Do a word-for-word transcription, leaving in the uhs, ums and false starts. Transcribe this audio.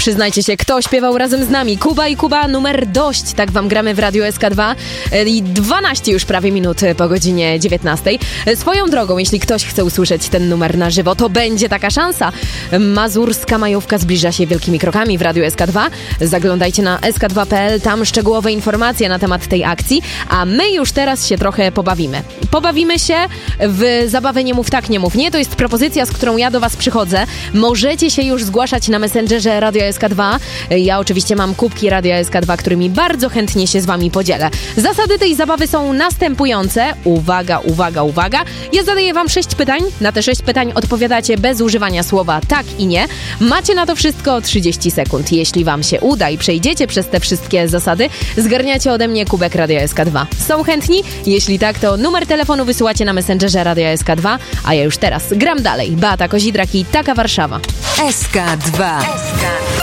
Przyznajcie się, kto śpiewał razem z nami? Kuba i Kuba, numer dość. Tak wam gramy w Radiu S K dwa. I dwanaście już prawie minut po godzinie dziewiętnastej. Swoją drogą, jeśli ktoś chce usłyszeć ten numer na żywo, to będzie taka szansa. Mazurska majówka zbliża się wielkimi krokami w Radiu S K dwa. Zaglądajcie na s k dwa kropka p l, tam szczegółowe informacje na temat tej akcji, a my już teraz się trochę pobawimy. Pobawimy się w zabawę Nie mów tak, nie mów nie. To jest propozycja, z którą ja do was przychodzę. Możecie się już zgłaszać na Messengerze Radio S K dwa. Ja oczywiście mam kubki Radio S K dwa, którymi bardzo chętnie się z wami podzielę. Zasady tej zabawy są następujące. Uwaga, uwaga, uwaga. Ja zadaję wam sześć pytań. Na te sześć pytań odpowiadacie bez używania słowa tak i nie. Macie na to wszystko trzydzieści sekund. Jeśli wam się uda i przejdziecie przez te wszystkie zasady, zgarniacie ode mnie kubek Radio S K dwa. Są chętni? Jeśli tak, to numer telefonu wysyłacie na Messengerze Radio S K dwa, a ja już teraz gram dalej. Beata Kozidrak i Taka Warszawa. S K dwa. S K dwa.